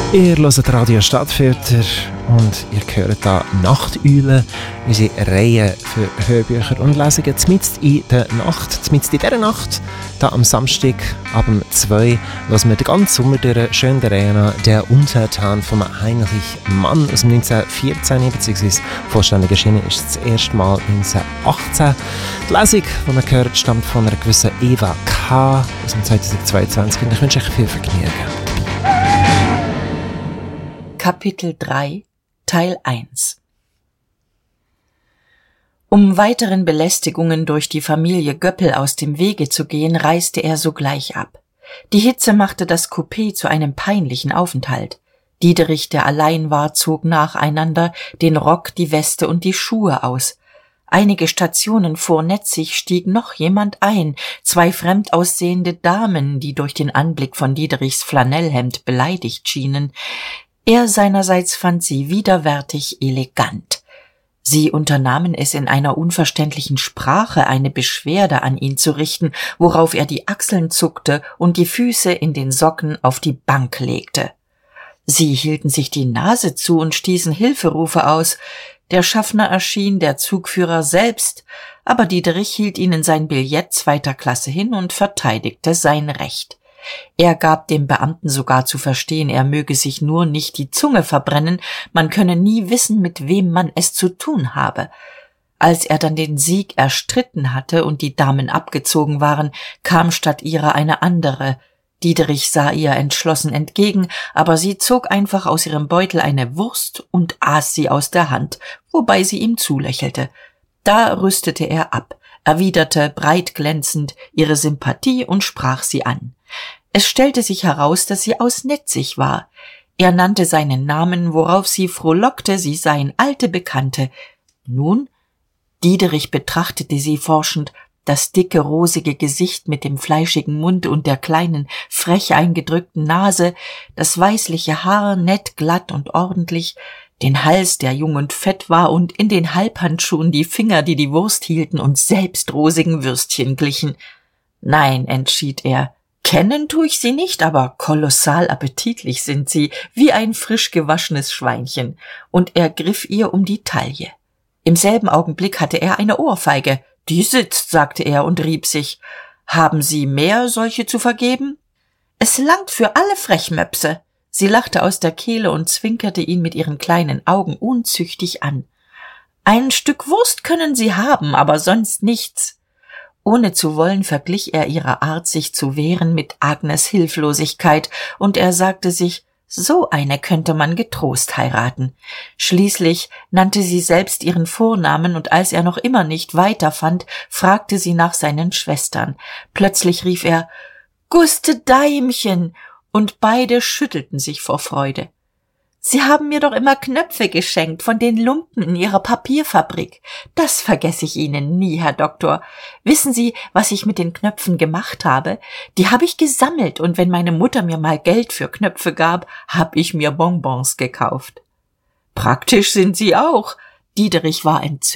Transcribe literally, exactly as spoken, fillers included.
Ihr hört Radio Stadtfilter und ihr hört hier Nachteule, unsere Reihe für Hörbücher und Lesungen mitten in der Nacht. Mitten in dieser Nacht, hier am Samstag ab um zwei, hören wir den ganzen Sommer durch schön der Reihe an «Der Untertan» von Heinrich Mann aus dem neunzehnhundertvierzehn, beziehungsweise vollständig erschienen ist das erste Mal neunzehnhundertachtzehn. Die Lesung, die man hört, stammt von einer gewissen Eva K. aus dem zweitausendzweiundzwanzig und ich wünsche euch viel Vergnügen. Kapitel drei, Teil eins. Um weiteren Belästigungen durch die Familie Göppel aus dem Wege zu gehen, reiste er sogleich ab. Die Hitze machte das Coupé zu einem peinlichen Aufenthalt. Diederich, der allein war, zog nacheinander den Rock, die Weste und die Schuhe aus. Einige Stationen vor Netzig stieg noch jemand ein, zwei fremd aussehende Damen, die durch den Anblick von Diederichs Flanellhemd beleidigt schienen. Er seinerseits fand sie widerwärtig elegant. Sie unternahmen es in einer unverständlichen Sprache, eine Beschwerde an ihn zu richten, worauf er die Achseln zuckte und die Füße in den Socken auf die Bank legte. Sie hielten sich die Nase zu und stießen Hilferufe aus. Der Schaffner erschien, der Zugführer selbst, aber Diederich hielt ihnen sein Billett zweiter Klasse hin und verteidigte sein Recht. Er gab dem Beamten sogar zu verstehen, er möge sich nur nicht die Zunge verbrennen, man könne nie wissen, mit wem man es zu tun habe. Als er dann den Sieg erstritten hatte und die Damen abgezogen waren, kam statt ihrer eine andere. Diederich sah ihr entschlossen entgegen, aber sie zog einfach aus ihrem Beutel eine Wurst und aß sie aus der Hand, wobei sie ihm zulächelte. Da rüstete er ab, erwiderte breit glänzend ihre Sympathie und sprach sie an. Es stellte sich heraus, dass sie aus Netzig war. Er nannte seinen Namen, worauf sie frohlockte, sie seien alte Bekannte. Nun, Diederich betrachtete sie forschend, das dicke, rosige Gesicht mit dem fleischigen Mund und der kleinen, frech eingedrückten Nase, das weißliche Haar, nett, glatt und ordentlich, den Hals, der jung und fett war, und in den Halbhandschuhen die Finger, die die Wurst hielten und selbst rosigen Würstchen glichen. Nein, entschied er, kennen tu ich sie nicht, aber kolossal appetitlich sind sie, wie ein frisch gewaschenes Schweinchen, und er griff ihr um die Taille. Im selben Augenblick hatte er eine Ohrfeige. Die sitzt, sagte er und rieb sich. Haben Sie mehr solche zu vergeben? Es langt für alle Frechmöpse. Sie lachte aus der Kehle und zwinkerte ihn mit ihren kleinen Augen unzüchtig an. Ein Stück Wurst können Sie haben, aber sonst nichts. Ohne zu wollen verglich er ihre Art, sich zu wehren, mit Agnes' Hilflosigkeit, und er sagte sich, so eine könnte man getrost heiraten. Schließlich nannte sie selbst ihren Vornamen, und als er noch immer nicht weiterfand, fragte sie nach seinen Schwestern. Plötzlich rief er, »Guste Daimchen«, und beide schüttelten sich vor Freude. »Sie haben mir doch immer Knöpfe geschenkt von den Lumpen in Ihrer Papierfabrik. Das vergesse ich Ihnen nie, Herr Doktor. Wissen Sie, was ich mit den Knöpfen gemacht habe? Die habe ich gesammelt, und wenn meine Mutter mir mal Geld für Knöpfe gab, habe ich mir Bonbons gekauft.« »Praktisch sind Sie auch.« Diederich war entzückt.